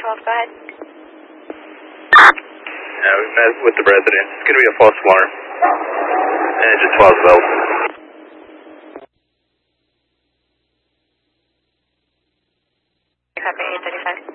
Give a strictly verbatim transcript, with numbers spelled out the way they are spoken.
twelve, go ahead. Yeah, we met with the resident. It's going to be a false alarm. And engine twelve is open. Copy, eight thirty-five.